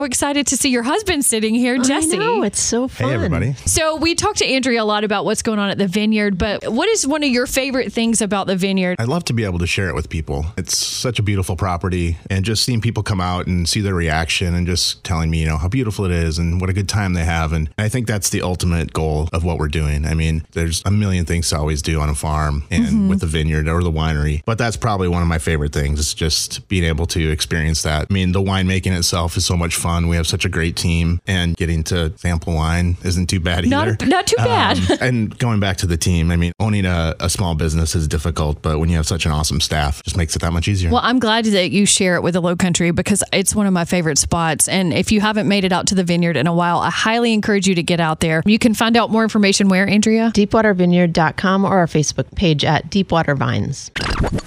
Excited to see your husband sitting here, Jesse. I know, it's so fun. Hey, everybody. So we talked to Andrea a lot about what's going on at the vineyard, but what is one of your favorite things about the vineyard? I love to be able to share it with people. It's such a beautiful property, and just seeing people come out and see their reaction and just telling me, how beautiful it is and what a good time they have. And I think that's the ultimate goal of what we're doing. I mean, there's a million things to always do on a farm and with the vineyard or the winery, but that's probably one of my favorite things. Is just being able to experience that. I mean, the winemaking itself is so much fun. We have such a great team, and getting to sample wine isn't too bad either. Not too bad. And going back to the team, I mean, owning a small business is difficult, but when you have such an awesome staff, it just makes it that much easier. Well, I'm glad that you share it with the Lowcountry because it's one of my favorite spots. And if you haven't made it out to the vineyard in a while, I highly encourage you to get out there. You can find out more information where, Andrea? DeepwaterVineyard.com or our Facebook page at Deepwater Vines.